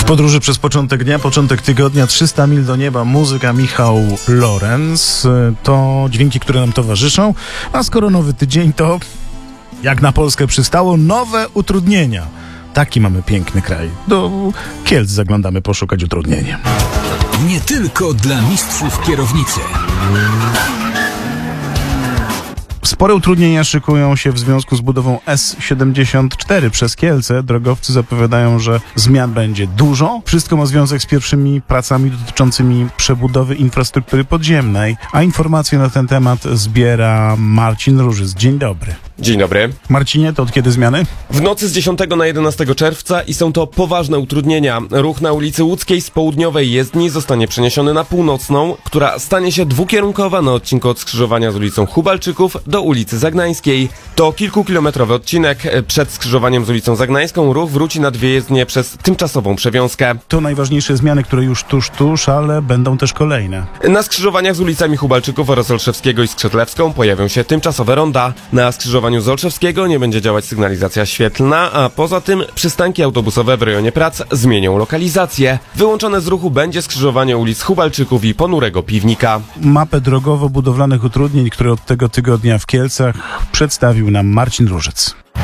W podróży przez początek dnia, początek tygodnia, 300 mil do nieba, muzyka Michał Lorenz. To dźwięki, które nam towarzyszą. A skoro nowy tydzień, to jak na Polskę przystało, nowe utrudnienia. Taki mamy piękny kraj. Do Kielc zaglądamy poszukać utrudnienia. Nie tylko dla mistrzów kierownicy. Spore utrudnienia szykują się w związku z budową S74 przez Kielce. Drogowcy zapowiadają, że zmian będzie dużo. Wszystko ma związek z pierwszymi pracami dotyczącymi przebudowy infrastruktury podziemnej. A informacje na ten temat zbiera Marcin Różyc. Dzień dobry. Dzień dobry. Marcinie, to od kiedy zmiany? W nocy z 10 na 11 czerwca i są to poważne utrudnienia. Ruch na ulicy Łódzkiej z południowej jezdni zostanie przeniesiony na północną, która stanie się dwukierunkowa na odcinku od skrzyżowania z ulicą Hubalczyków do ulicy Zagnańskiej. To kilkukilometrowy odcinek. Przed skrzyżowaniem z ulicą Zagnańską ruch wróci na dwie jezdnie przez tymczasową przewiązkę. To najważniejsze zmiany, które już tuż, ale będą też kolejne. Na skrzyżowaniach z ulicami Hubalczyków oraz Olszewskiego i Skrzetlewską pojawią się tymczasowe ronda. Na skrzyżowaniu z Olszewskiego nie będzie działać sygnalizacja świetlna, a poza tym przystanki autobusowe w rejonie prac zmienią lokalizację. Wyłączone z ruchu będzie skrzyżowanie ulic Hubalczyków i Ponurego Piwnika. Mapę drogowo-budowlanych utrudnień, które od tego tygodnia w Kielcach przedstawił nam Marcin Różyc.